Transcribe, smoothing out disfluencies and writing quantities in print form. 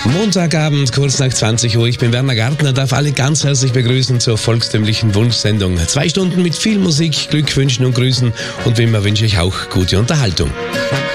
Montagabend, kurz nach 20 Uhr. Ich bin Werner Gartner, darf alle ganz herzlich begrüßen zur volkstümlichen Wunschsendung. 2 Stunden mit viel Musik, Glückwünschen und Grüßen und wie immer wünsche ich auch gute Unterhaltung.